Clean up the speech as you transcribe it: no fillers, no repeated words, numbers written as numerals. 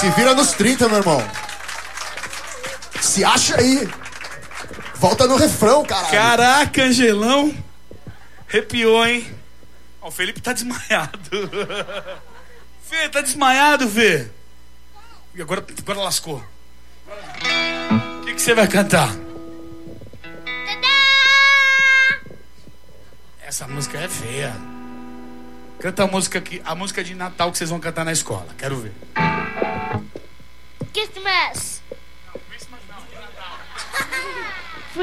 Se vira nos 30, meu irmão. Se acha aí. Volta no refrão, caralho. Caraca, Angelão. Arrepiou, hein? Ó, o Felipe tá desmaiado. Fê, tá desmaiado, Fê? E agora lascou. O que você vai cantar? Essa música é feia. Canta a música de Natal que vocês vão cantar na escola. Quero ver. Christmas.